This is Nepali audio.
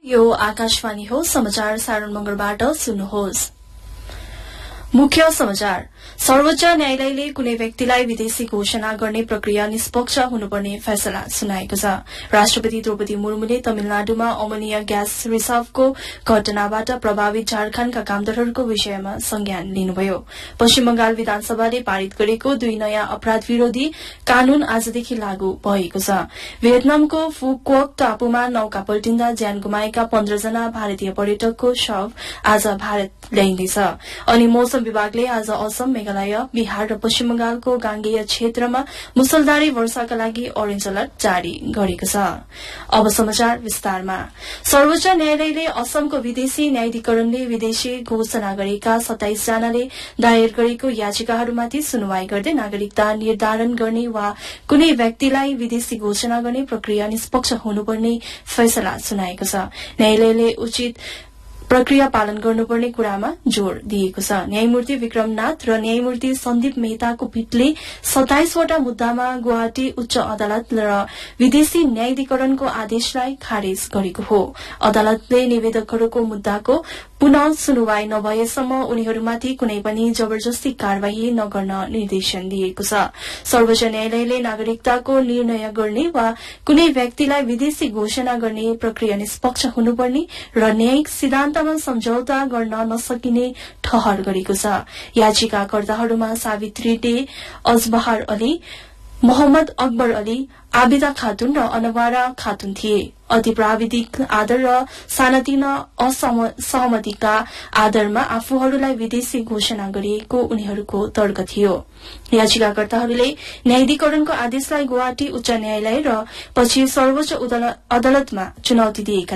यो आकाशवाणी हो। समाचार सारण मंगलबाट सुन्नुहोस्। मुख्य समाचार। सर्वोच्च न्यायालयले कुनै व्यक्तिलाई विदेशी घोषणा गर्ने प्रक्रिया निष्पक्ष हुनुपर्ने फैसला सुनाएको छ। राष्ट्रपति द्रौपदी मुर्मुले तमिलनाडुमा अमोनिया ग्यास रिसावको घटनाबाट प्रभावित झारखण्डका कामदारहरूको विषयमा संज्ञान लिनुभयो। पश्चिम बंगाल विधानसभाले पारित गरेको 2 नयाँ अपराध विरोधी कानून आजदेखि लागू भएको छ। भियतनामको फुक्वोक टापुमा नौका पल्टिँदा ज्यान गुमाएका 15 जना भारतीय पर्यटकको शव आज भारत ल्याइँदैछ। अनि मौसम विभागले आज असम, मेघालय, बिहार र पश्चिम बंगालको गांगेय क्षेत्रमा मुसलधारे वर्षाका लागि ऑरेन्ज अलर्ट जारी गरेको छ। अब समाचार विस्तारमा। सर्वोच्च न्यायालयले असमको विदेशी न्यायाधिकरणले विदेशी घोषणा गरेका 27 जनाले दायर गरेको याचिकाहरूमाथि सुनवाई गर्दै नागरिकता निर्धारण गर्ने वा कुनै व्यक्तिलाई विदेशी घोषणा गर्ने प्रक्रिया निष्पक्ष हुनुपर्ने फैसला सुनाएको छ। न्यायालयले उचित प्रक्रिया पालन गर्नुपर्ने कुरामा जोड़ दिएको छ। न्यायमूर्ति विक्रमनाथ र न्यायमूर्ति सन्दीप मेहताको पीठले 27 वटा मुद्दामा गुवाहाटी उच्च अदालत र विदेशी न्यायाधिकरणको आदेशलाई खारेज गरेको हो। अदालतले निवेदकहरूको मुद्दाको पुनः सुनवाई नभएसम्म उनीहरूमाथि कुनै पनि जबरजस्ती कार्यवाही नगर्न निर्देशन दिएको छ। सर्वोच्च न्यायालयले नागरिकताको निर्णय गर्ने वा कुनै व्यक्तिलाई विदेशी घोषणा गर्ने प्रक्रिया निष्पक्ष हुनुपर्ने र न्यायिक सिद्धान्तमा सम्झौता गर्न नसकिने ठहर गरेको छ। याचिकाकर्ताहरूमा सावित्री डे, अजबहार अली, मोहम्मद अकबर अली, आबिदा खातुन र अनवारा खातुन थिए। अति प्राविधिक आधार र सानातिना असहमतिका आधारमा आफूहरूलाई विदेशी घोषणा गरिएको उनीहरूको तर्क थियो। याचिकाकर्ताहरूले न्यायाधिकरणको आदेशलाई गुवाहाटी उच्च न्यायालय र पछि सर्वोच्च अदालतमा चुनौती दिएका